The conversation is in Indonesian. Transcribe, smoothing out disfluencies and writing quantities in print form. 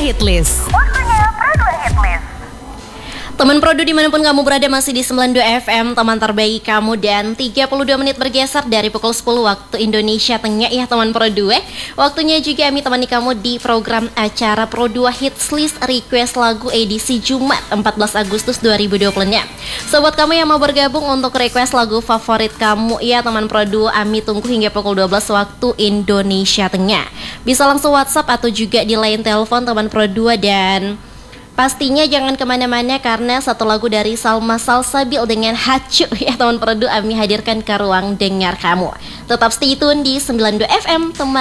Hitlist. Teman Produ dimanapun kamu berada, masih di 92 FM, teman terbaik kamu, dan 32 menit bergeser dari pukul 10 waktu Indonesia Tengah ya teman Produ. Waktunya juga kami temani kamu di program acara Pro2 Hits List Request Lagu edisi Jumat 14 Agustus 2026. Sobat kamu yang mau bergabung untuk request lagu favorit kamu ya teman Produ, kami tunggu hingga pukul 12 waktu Indonesia Tengah. Bisa langsung WhatsApp atau juga di line telepon teman Pro2, dan pastinya jangan kemana-mana karena satu lagu dari Salma Salsabil dengan Hacu ya teman Produ kami hadirkan ke ruang dengar kamu. Tetap stay tune di 92 FM teman.